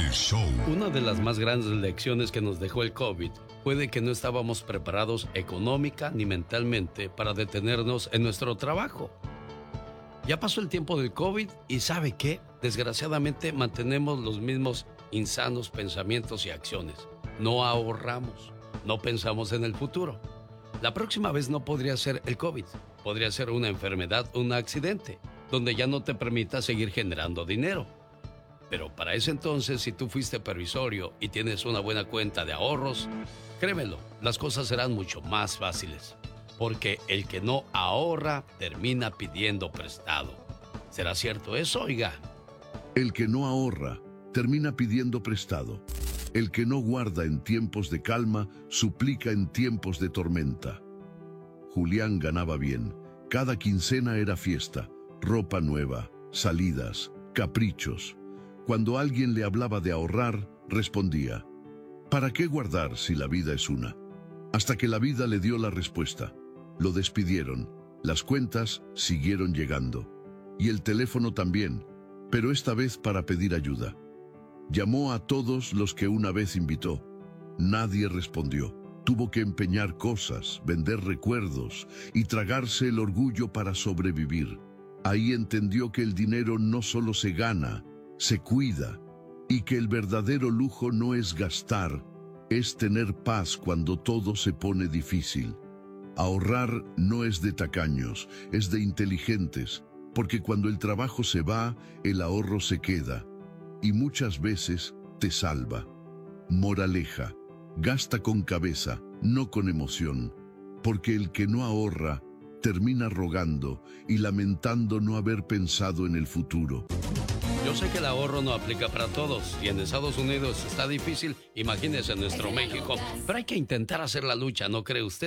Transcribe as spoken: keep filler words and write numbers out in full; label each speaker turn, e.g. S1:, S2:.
S1: El show.
S2: Una de las más grandes lecciones que nos dejó el COVID fue de que no estábamos preparados económica ni mentalmente para detenernos en nuestro trabajo. Ya pasó el tiempo del COVID y ¿sabe qué? Desgraciadamente mantenemos los mismos insanos pensamientos y acciones. No ahorramos, no pensamos en el futuro. La próxima vez no podría ser el COVID, podría ser una enfermedad, un accidente, donde ya no te permita seguir generando dinero. Pero para ese entonces, si tú fuiste previsorio y tienes una buena cuenta de ahorros, créemelo, las cosas serán mucho más fáciles. Porque el que no ahorra termina pidiendo prestado. ¿Será cierto eso, oiga?
S3: El que no ahorra termina pidiendo prestado. El que no guarda en tiempos de calma suplica en tiempos de tormenta. Julián ganaba bien. Cada quincena era fiesta, ropa nueva, salidas, caprichos. Cuando alguien le hablaba de ahorrar, respondía: ¿para qué guardar si la vida es una? Hasta que la vida le dio la respuesta. Lo despidieron, las cuentas siguieron llegando. Y el teléfono también, pero esta vez para pedir ayuda. Llamó a todos los que una vez invitó. Nadie respondió. Tuvo que empeñar cosas, vender recuerdos y tragarse el orgullo para sobrevivir. Ahí entendió que el dinero no solo se gana, se cuida, y que el verdadero lujo no es gastar, es tener paz cuando todo se pone difícil. Ahorrar no es de tacaños, es de inteligentes, porque cuando el trabajo se va, el ahorro se queda, y muchas veces te salva. Moraleja: gasta con cabeza, no con emoción, porque el que no ahorra termina rogando y lamentando no haber pensado en el futuro.
S2: Yo sé que el ahorro no aplica para todos y en Estados Unidos está difícil, imagínese en nuestro México, pero hay que intentar hacer la lucha, ¿no cree usted?